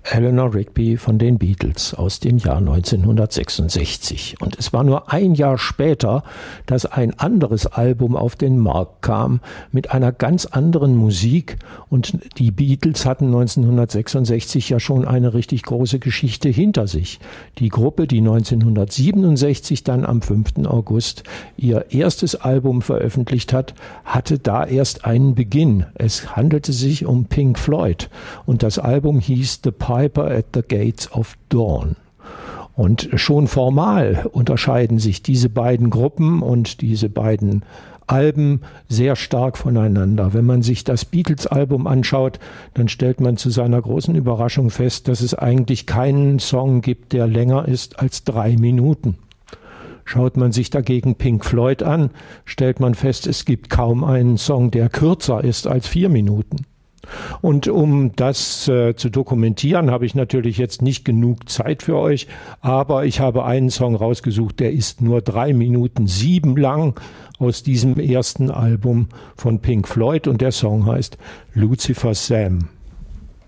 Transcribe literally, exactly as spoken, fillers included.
Eleanor Rigby von den Beatles aus dem Jahr neunzehnhundertsechsundsechzig. Und es war nur ein Jahr später, dass ein anderes Album auf den Markt kam mit einer ganz anderen Musik. Und die Beatles hatten neunzehnhundertsechsundsechzig ja schon eine richtig große Geschichte hinter sich. Die Gruppe, die neunzehnhundertsiebenundsechzig dann am fünften August ihr erstes Album veröffentlicht hat, hatte da erst einen Beginn. Es handelte sich um Pink Floyd und das Album hieß The Piper at the Gates of Dawn. Und schon formal unterscheiden sich diese beiden Gruppen und diese beiden Alben sehr stark voneinander. Wenn man sich das Beatles-Album anschaut, dann stellt man zu seiner großen Überraschung fest, dass es eigentlich keinen Song gibt, der länger ist als drei Minuten. Schaut man sich dagegen Pink Floyd an, stellt man fest, es gibt kaum einen Song, der kürzer ist als vier Minuten. Und um das äh, zu dokumentieren, habe ich natürlich jetzt nicht genug Zeit für euch, aber ich habe einen Song rausgesucht, der ist nur drei Minuten sieben lang aus diesem ersten Album von Pink Floyd und der Song heißt Lucifer Sam.